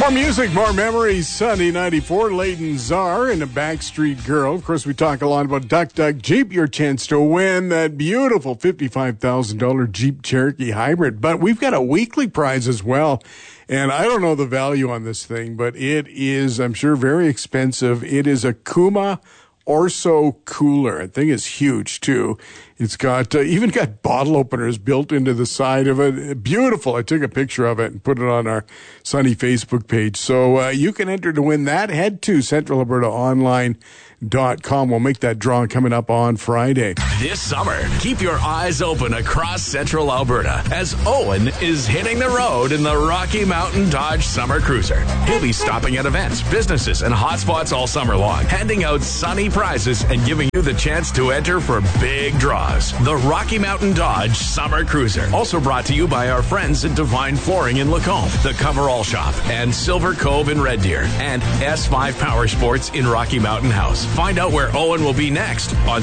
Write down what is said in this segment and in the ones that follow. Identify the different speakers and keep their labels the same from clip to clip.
Speaker 1: More music, more memories. Sunny 94, Leighton Czar and a Backstreet Girl. Of course, we talk a lot about Duck Duck Jeep, your chance to win that beautiful $55,000 Jeep Cherokee Hybrid. But we've got a weekly prize as well. And I don't know the value on this thing, but it is, I'm sure, very expensive. It is a Kuma Orso cooler. I think it's huge too. It's got even got bottle openers built into the side of it. Beautiful. I took a picture of it and put it on our Sunny Facebook page. So you can enter to win that. Head to CentralAlbertaOnline.com. We'll make that draw coming up on Friday.
Speaker 2: This summer, keep your eyes open across Central Alberta as Owen is hitting the road in the Rocky Mountain Dodge Summer Cruiser. He'll be stopping at events, businesses, and hotspots all summer long, handing out sunny prizes and giving you the chance to enter for big draws. The Rocky Mountain Dodge Summer Cruiser. Also brought to you by our friends at Divine Flooring in Lacombe, The Coverall Shop, and Silver Cove in Red Deer, and S5 Power Sports in Rocky Mountain House. Find out where Owen will be next on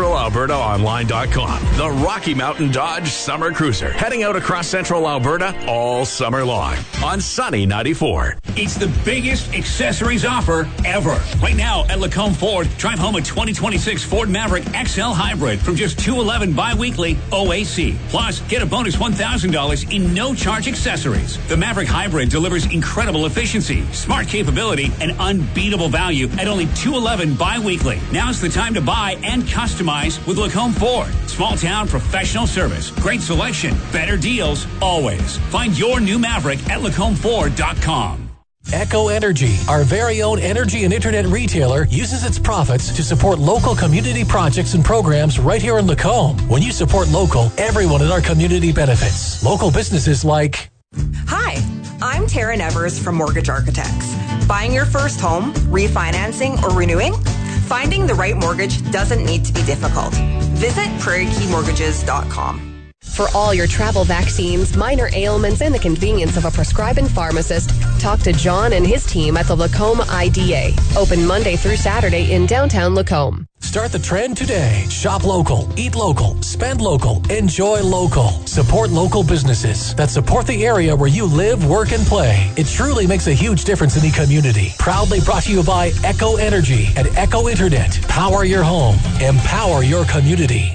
Speaker 2: CentralAlbertaOnline.com. The Rocky Mountain Dodge Summer Cruiser, heading out across Central Alberta all summer long on Sunny 94.
Speaker 3: It's the biggest accessories offer ever. Right now at Lacombe Ford, drive home a 2026 Ford Maverick XL Hybrid from just $211 bi-weekly OAC. Plus, get a bonus $1,000 in no-charge accessories. The Maverick Hybrid delivers incredible efficiency, smart capability, and unbeatable value at only $211 bi-weekly. Now's the time to buy and customize with Lacombe Ford. Small town professional service, great selection, better deals, always. Find your new Maverick at LacombFord.com.
Speaker 4: Echo Energy, our very own energy and internet retailer, uses its profits to support local community projects and programs right here in Lacombe. When you support local, everyone in our community benefits. Local businesses like...
Speaker 5: Hi, I'm Tara Nevers from Mortgage Architects. Buying your first home, refinancing, or renewing? Finding the right mortgage doesn't need to be difficult. Visit PrairieKeyMortgages.com.
Speaker 6: For all your travel vaccines, minor ailments, and the convenience of a prescribing pharmacist, talk to John and his team at the Lacombe IDA. Open Monday through Saturday in downtown Lacombe.
Speaker 4: Start the trend today. Shop local, eat local, spend local, enjoy local. Support local businesses that support the area where you live, work, and play. It truly makes a huge difference in the community. Proudly brought to you by Echo Energy and Echo Internet. Power your home. Empower your community.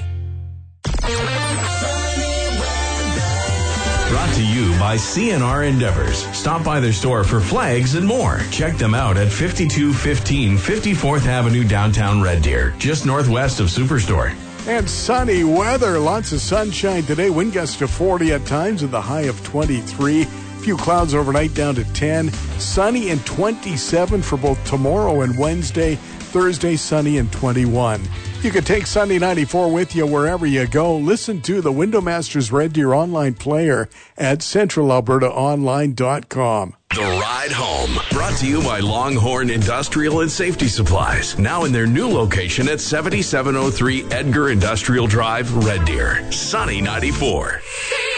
Speaker 2: Brought to you by CNR Endeavors. Stop by their store for flags and more. Check them out at 5215 54th Avenue, downtown Red Deer, just northwest of Superstore.
Speaker 1: And sunny weather. Lots of sunshine today. Wind gusts to 40 at times with a high of 23. A few clouds overnight down to 10. Sunny and 27 for both tomorrow and Wednesday. Thursday, sunny and 21. You can take Sunny 94 with you wherever you go. Listen to the Window Masters Red Deer online player at CentralAlbertaOnline.com.
Speaker 2: The Ride Home, brought to you by Longhorn Industrial and Safety Supplies. Now in their new location at 7703 Edgar Industrial Drive, Red Deer. Sunny 94.